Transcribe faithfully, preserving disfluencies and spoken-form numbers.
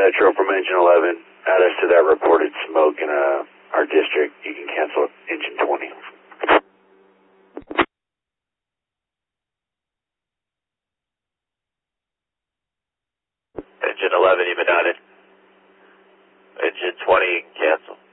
Metro from engine eleven. Add us to that reported smoke in uh, our district. You can cancel engine twenty. Engine eleven, you've been added. Engine twenty, cancel.